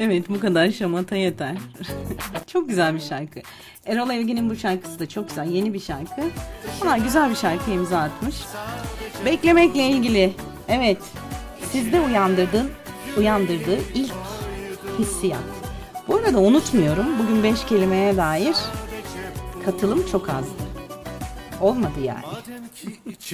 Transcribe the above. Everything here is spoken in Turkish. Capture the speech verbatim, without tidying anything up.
Evet, bu kadar şamata yeter. Çok güzel bir şarkı. Erol Evgin'in bu şarkısı da çok güzel. Yeni bir şarkı. Ama güzel bir şarkı imza atmış. Beklemekle ilgili. Evet. Sizde uyandırdığın, uyandırdığı ilk hissiyat. Bu arada unutmuyorum. Bugün beş kelimeye dair katılım çok azdı. Olmadı yani.